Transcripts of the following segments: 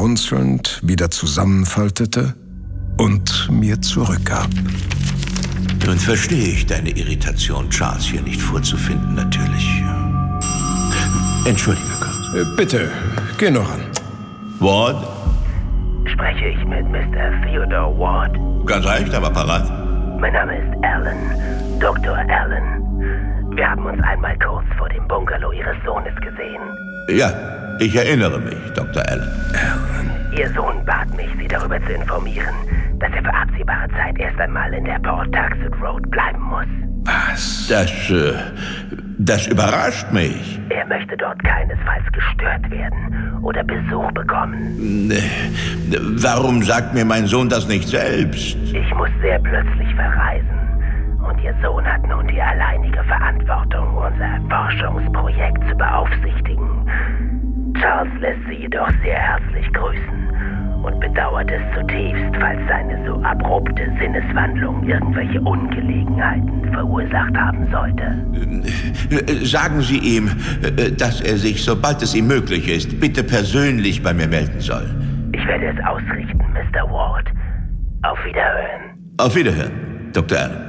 runzelnd wieder zusammenfaltete und mir zurückgab. Nun verstehe ich deine Irritation, Charles hier nicht vorzufinden, natürlich. Entschuldige Gott. Bitte, geh noch ran. Ward? Spreche ich mit Mr. Theodore Ward? Ganz recht, am Apparat. Mein Name ist Alan, Dr. Alan. Wir haben uns einmal kurz vor dem Bungalow Ihres Sohnes gesehen. Ja, ich erinnere mich, Dr. Allen. Ihr Sohn bat mich, Sie darüber zu informieren, dass er für absehbare Zeit erst einmal in der Pawtuxet Road bleiben muss. Was? Das überrascht mich. Er möchte dort keinesfalls gestört werden oder Besuch bekommen. Warum sagt mir mein Sohn das nicht selbst? Ich muss sehr plötzlich verreisen. Und Ihr Sohn hat nun die alleinige Verantwortung, unser Forschungsprojekt zu beaufsichtigen. Charles lässt Sie jedoch sehr herzlich grüßen und bedauert es zutiefst, falls seine so abrupte Sinneswandlung irgendwelche Ungelegenheiten verursacht haben sollte. Sagen Sie ihm, dass er sich, sobald es ihm möglich ist, bitte persönlich bei mir melden soll. Ich werde es ausrichten, Mr. Ward. Auf Wiederhören. Auf Wiederhören, Dr. Allen.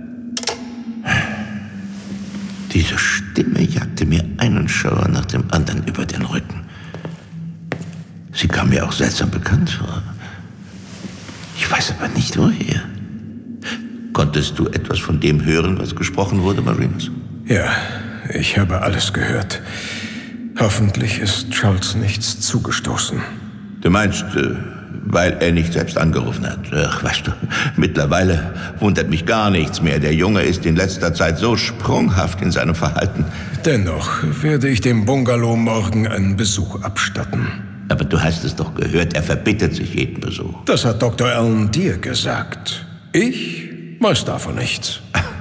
Diese Stimme jagte mir einen Schauer nach dem anderen über den Rücken. Sie kam mir auch seltsam bekannt vor. Ich weiß aber nicht, woher. Konntest du etwas von dem hören, was gesprochen wurde, Marinus? Ja, ich habe alles gehört. Hoffentlich ist Charles nichts zugestoßen. Du meinst, weil er nicht selbst angerufen hat? Ach, weißt du, mittlerweile wundert mich gar nichts mehr. Der Junge ist in letzter Zeit so sprunghaft in seinem Verhalten. Dennoch werde ich dem Bungalow morgen einen Besuch abstatten. Aber du hast es doch gehört, er verbittet sich jeden Besuch. Das hat Dr. Allen dir gesagt. Ich weiß davon nichts.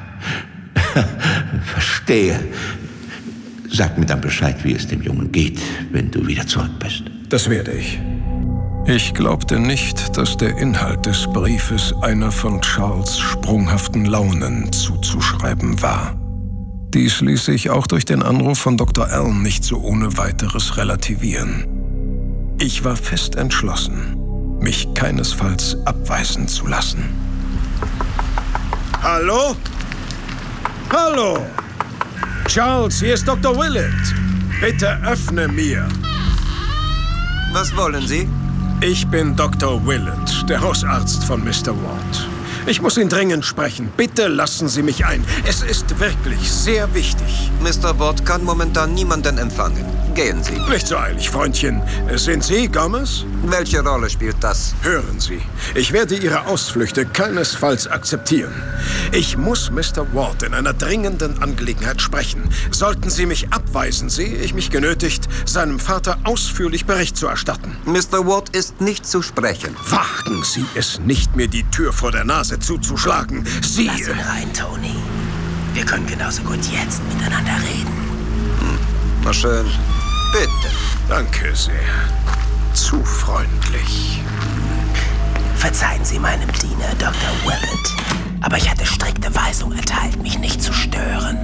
Verstehe. Sag mir dann Bescheid, wie es dem Jungen geht, wenn du wieder zurück bist. Das werde ich. Ich glaubte nicht, dass der Inhalt des Briefes einer von Charles sprunghaften Launen zuzuschreiben war. Dies ließ sich auch durch den Anruf von Dr. Allen nicht so ohne weiteres relativieren. Ich war fest entschlossen, mich keinesfalls abweisen zu lassen. Hallo? Hallo? Charles, hier ist Dr. Willett. Bitte öffne mir. Was wollen Sie? Ich bin Dr. Willett, der Hausarzt von Mr. Ward. Ich muss ihn dringend sprechen. Bitte lassen Sie mich ein. Es ist wirklich sehr wichtig. Mr. Ward kann momentan niemanden empfangen. Gehen Sie. Nicht so eilig, Freundchen. Sind Sie Gomez? Welche Rolle spielt das? Hören Sie, ich werde Ihre Ausflüchte keinesfalls akzeptieren. Ich muss Mr. Ward in einer dringenden Angelegenheit sprechen. Sollten Sie mich abweisen, sehe ich mich genötigt, seinem Vater ausführlich Bericht zu erstatten. Mr. Ward ist nicht zu sprechen. Wagen Sie es nicht, mir die Tür vor der Nase zuzuschlagen. Sie... Lass ihn rein, Tony. Wir können genauso gut jetzt miteinander reden. Na schön. Bitte. Danke sehr. Zu freundlich. Verzeihen Sie meinem Diener, Dr. Willett. Aber ich hatte strikte Weisung erteilt, mich nicht zu stören.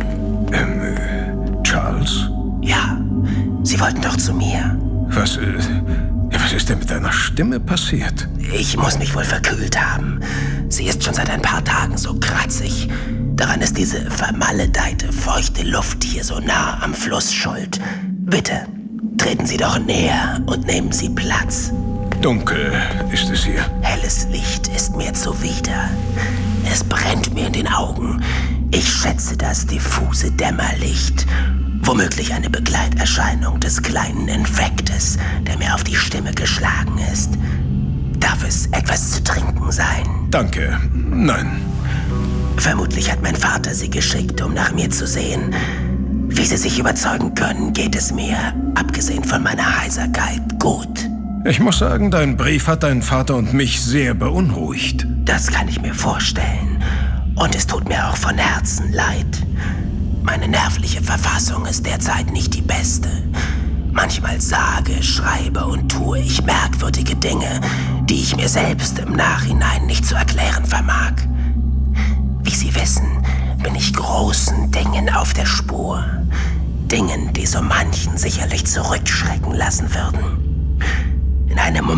Charles? Ja, Sie wollten doch zu mir. Was ist denn mit deiner Stimme passiert? Ich muss mich wohl verkühlt haben. Sie ist schon seit ein paar Tagen so kratzig. Daran ist diese vermaledeite, feuchte Luft hier so nah am Fluss schuld. Bitte, treten Sie doch näher und nehmen Sie Platz. Dunkel ist es hier. Helles Licht ist mir zuwider. Es brennt mir in den Augen. Ich schätze das diffuse Dämmerlicht. Womöglich eine Begleiterscheinung des kleinen Infektes, der mir auf die Stimme geschlagen ist. Darf es etwas zu trinken sein? Danke. Nein. Vermutlich hat mein Vater Sie geschickt, um nach mir zu sehen. Wie Sie sich überzeugen können, geht es mir, abgesehen von meiner Heiserkeit, gut. Ich muss sagen, dein Brief hat deinen Vater und mich sehr beunruhigt. Das kann ich mir vorstellen. Und es tut mir auch von Herzen leid. Meine nervliche Verfassung ist derzeit nicht die beste. Manchmal sage, schreibe und tue ich merkwürdige Dinge, die ich mir selbst im Nachhinein nicht zu erklären vermag. Wie Sie wissen, bin ich großen Dingen auf der Spur. Dingen, die so manchen sicherlich zurückschrecken lassen würden. In einem Moment